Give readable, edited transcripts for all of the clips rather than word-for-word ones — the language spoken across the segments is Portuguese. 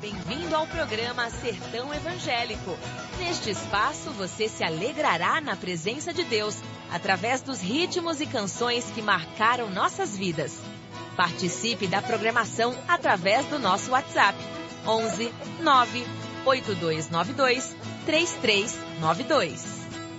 Bem-vindo ao programa Sertão Evangélico. Neste espaço você se alegrará na presença de Deus, através dos ritmos e canções que marcaram nossas vidas. Participe da programação através do nosso WhatsApp, 11 9 8292 3392.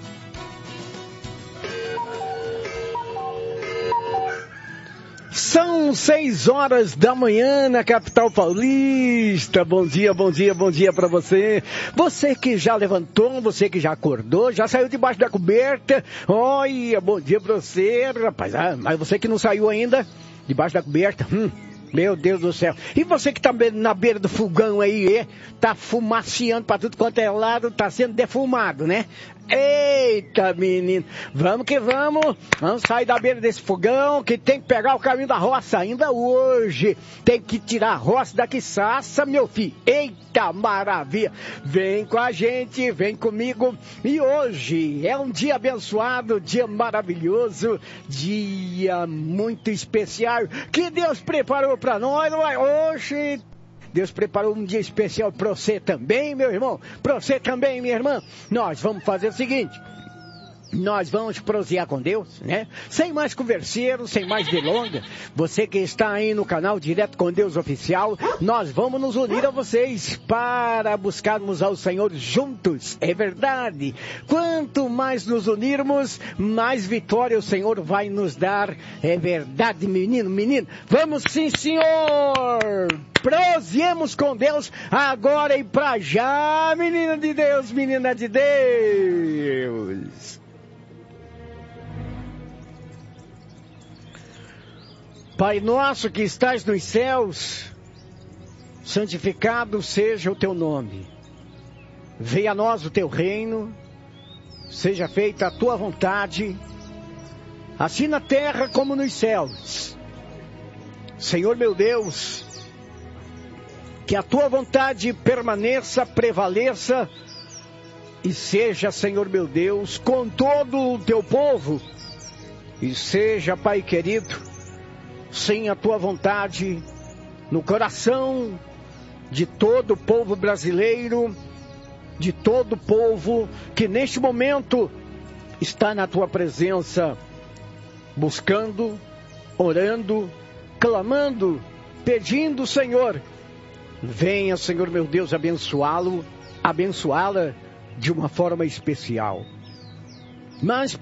São 6 horas da manhã na capital paulista. Bom dia, bom dia, bom dia para você. Você que já levantou, você que já acordou, já saiu debaixo da coberta. Olha, bom dia para você, rapaz. Mas você que não saiu ainda debaixo da coberta, meu Deus do céu. E você que tá na beira do fogão aí, tá fumaciando pra tudo quanto é lado, tá sendo defumado, né? Eita, menino, vamos que vamos sair da beira desse fogão, que tem que pegar o caminho da roça ainda hoje, tem que tirar a roça da quiçaça, meu filho. Eita, maravilha, vem com a gente, vem comigo, e hoje é um dia abençoado, dia maravilhoso, dia muito especial, que Deus preparou pra nós, hoje. Deus preparou um dia especial para você também, meu irmão. Para você também, minha irmã. Nós vamos fazer o seguinte. Nós vamos prosear com Deus, né? Sem mais converseiro, sem mais delonga. Você que está aí no canal Direto com Deus Oficial, nós vamos nos unir a vocês para buscarmos ao Senhor juntos. É verdade. Quanto mais nos unirmos, mais vitória o Senhor vai nos dar. É verdade, menino. Vamos sim, senhor! Proseemos com Deus agora e pra já, menina de Deus, menina de Deus. Pai nosso que estás nos céus, santificado seja o teu nome. Venha a nós o teu reino, seja feita a tua vontade, assim na terra como nos céus. Senhor meu Deus, que a tua vontade permaneça, prevaleça e seja, Senhor meu Deus, com todo o teu povo. E seja, Pai querido, sim, a tua vontade no coração de todo o povo brasileiro, de todo o povo que neste momento está na tua presença, buscando, orando, clamando, pedindo, Senhor. Venha, Senhor meu Deus, abençoá-la de uma forma especial. Mas